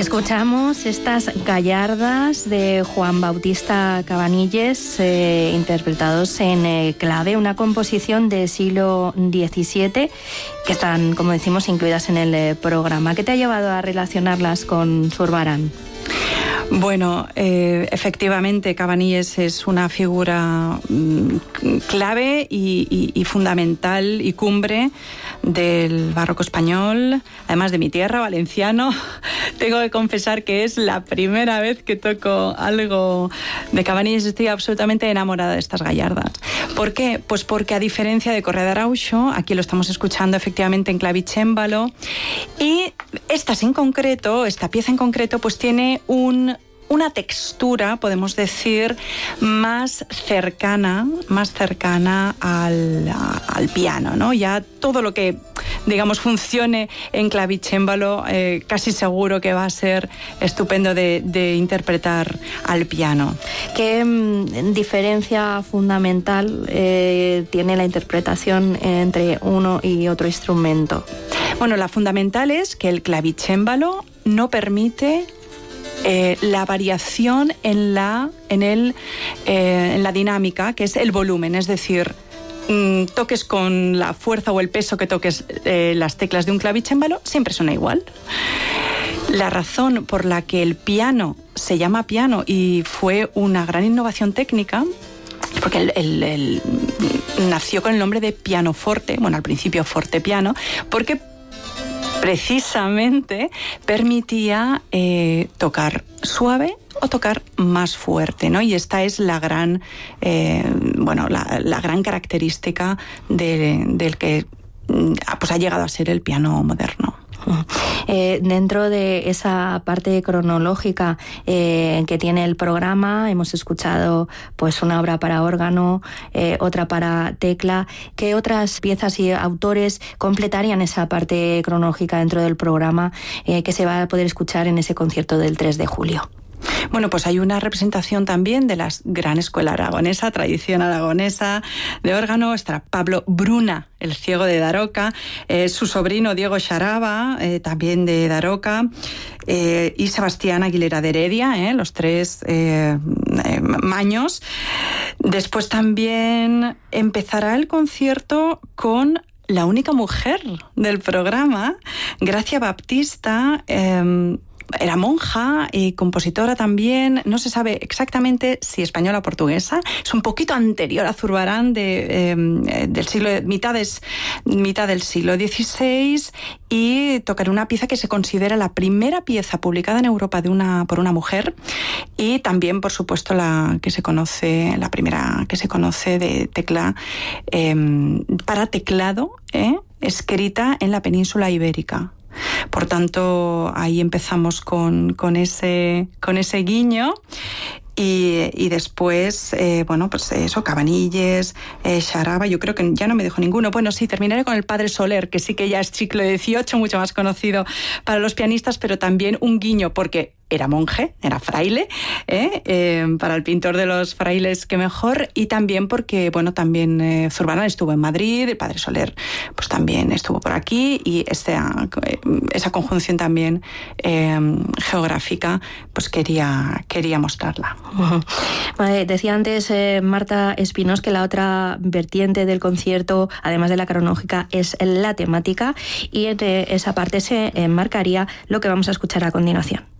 Escuchamos estas gallardas de Juan Bautista Cabanilles, interpretados en clave, una composición del siglo XVII, que están, como decimos, incluidas en el programa. ¿Qué te ha llevado a relacionarlas con Zurbarán? Bueno, efectivamente Cabanilles es una figura clave y fundamental y cumbre del barroco español, además de mi tierra, valenciano. Tengo que confesar que es la primera vez que toco algo de Cabanilles. Estoy absolutamente enamorada de estas gallardas. ¿Por qué? Pues porque, a diferencia de Correa de Arauxo, aquí lo estamos escuchando efectivamente en clavicémbalo, y esta pieza en concreto, pues tiene una textura, podemos decir, más cercana al piano, ¿no? Ya todo lo que, digamos, funcione en clavicémbalo, casi seguro que va a ser estupendo de interpretar al piano. ¿Qué diferencia fundamental tiene la interpretación entre uno y otro instrumento? Bueno, la fundamental es que el clavicémbalo no permite la variación en la dinámica, que es el volumen, es decir, toques con la fuerza o el peso que toques las teclas de un clavicémbalo, siempre suena igual. La razón por la que el piano se llama piano y fue una gran innovación técnica, porque él nació con el nombre de pianoforte, bueno, al principio fortepiano, porque precisamente permitía tocar suave o tocar más fuerte, ¿no? Y esta es la gran, la gran característica del que pues ha llegado a ser el piano moderno. Dentro de esa parte cronológica que tiene el programa, hemos escuchado pues una obra para órgano, otra para tecla. ¿Qué otras piezas y autores completarían esa parte cronológica dentro del programa que se va a poder escuchar en ese concierto del 3 de julio? Bueno, pues hay una representación también de la gran escuela aragonesa, tradición aragonesa de órgano. Estará Pablo Bruna, el ciego de Daroca, su sobrino Diego Xaraba, también de Daroca, y Sebastián Aguilera de Heredia, los tres maños. Después también empezará el concierto con la única mujer del programa, Gracia Baptista. Era monja y compositora también, no se sabe exactamente si española o portuguesa, es un poquito anterior a Zurbarán, del siglo, mitad del siglo XVI, y tocará una pieza que se considera la primera pieza publicada en Europa por una mujer, y también, por supuesto, la primera que se conoce de tecla para teclado, escrita en la península ibérica. Por tanto, ahí empezamos con ese guiño. Y después, pues eso, Cabanilles, Xaraba, yo creo que ya no me dejo ninguno. Bueno, sí, terminaré con el Padre Soler, que sí que ya es siglo XVIII, mucho más conocido para los pianistas, pero también un guiño, porque era monje, era fraile, para el pintor de los frailes, qué mejor, y también porque, también Zurbarán estuvo en Madrid, el Padre Soler pues también estuvo por aquí, y esa conjunción también geográfica, pues quería mostrarla. Vale, decía antes Marta Espinós que la otra vertiente del concierto, además de la cronológica, es la temática, y entre esa parte se enmarcaría lo que vamos a escuchar a continuación.